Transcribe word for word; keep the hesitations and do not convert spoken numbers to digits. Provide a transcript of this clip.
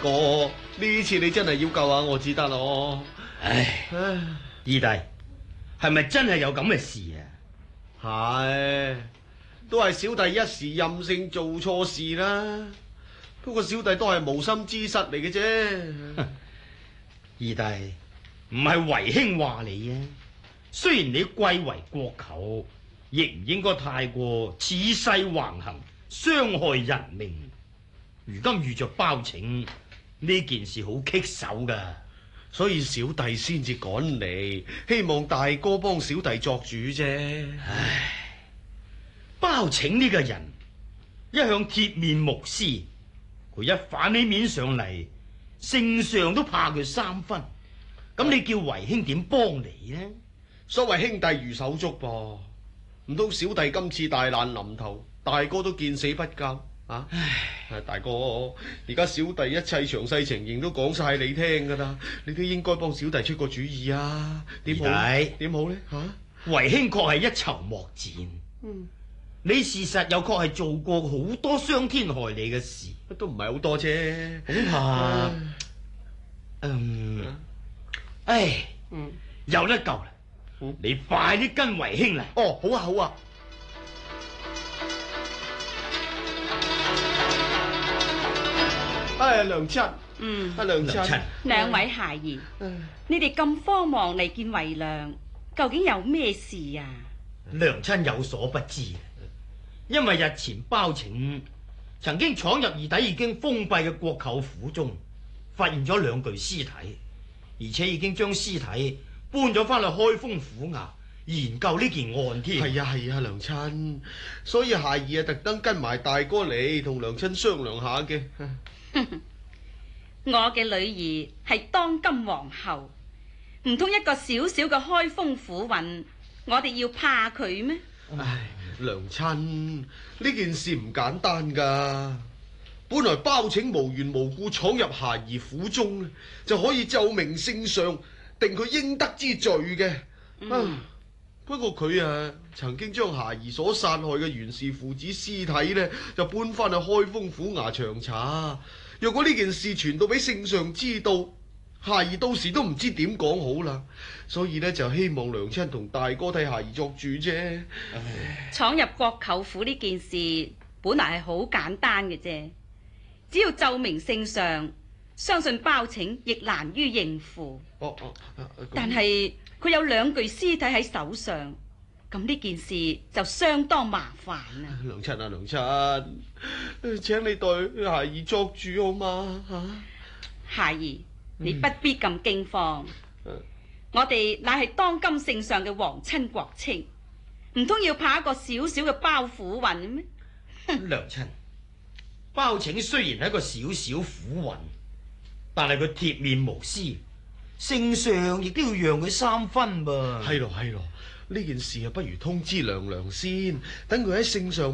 哥，呢次你真係要救下我至得咯。 唉，唉二弟，係咪真係有咁嘅事啊？ 係，都係小弟一時任性做錯事啦。不過小弟都係無心之失嚟嘅啫。 二弟，唔係遺兄話你啊。雖然你貴為國舅，亦唔應該太過恃勢橫行，傷害人命。如今遇着包拯呢件事好棘手噶， 所以小弟先至趕嚟，希望大哥幫小弟作主啫。 唉，包拯呢個人一向鐵面無私，佢一反起面上嚟，聖上都怕佢三分。咁你叫遺兄點幫你呢？ 所謂兄弟如手足噃，唔通小弟今次大難臨頭，大哥都見死不救啊？唉，大哥，而家小弟一切詳細情形都講晒你聽噶啦，你都應該幫小弟出個主意啊？點好？點好呢？吓、啊， 遺兄確係一籌莫展。嗯，你事實又確係做過好多傷天害理嘅事， 都唔係好多啫。 恐怕，嗯，唉，嗯，有得救啦。嗯、你快啲跟遺兄嚟。 哦，好啊，好啊。哎，娘親，嗯，阿娘親， 兩位孩兒，嗯、你哋咁慌忙嚟見遺娘，究竟有咩事啊？ 娘親有所不知，因為日前包拯曾經闖入二弟已經封閉嘅國舅府中，發現咗兩具屍體，而且已經將屍體搬咗翻去開封府衙研究呢件案添。 係啊係啊，娘親，所以孩兒啊特登跟埋大哥嚟同娘親商量下嘅。 我嘅女兒係當今皇后，唔通一個小小嘅開封府尹，我哋要怕佢咩？ 唉，娘親，呢件事唔簡單噶。本來包拯無緣無故闖入孩兒府中，就可以奏明聖上定佢應得之罪嘅。嗯、啊，不過佢啊曾經將孩兒所殺害嘅袁氏父子屍體呢，就搬翻去開封府衙長查。若果呢件事傳到俾聖上知道，孩兒到時都唔知點講好啦。所以呢，就希望娘親同大哥替孩兒作主啫。 闖入國舅府呢件事本來係好簡單嘅啫，只要奏明聖上，相信包拯亦難於應付。哦哦啊啊、但係佢有兩具屍體喺手上，咁呢件事就相當麻煩啦。 娘親啊，娘親，請你代孩兒作主好嗎？吓、啊， 孩兒，你不必咁驚慌。嗯、我哋乃係當今聖上嘅皇親國戚，唔通要怕一個小小嘅包府尹咩？ 娘親，包拯雖然係一個小小府尹，但係佢鐵面無私，聖上亦都要讓佢三分噃。 係咯係咯，呢件事啊，不如通知娘娘先，等佢喺聖上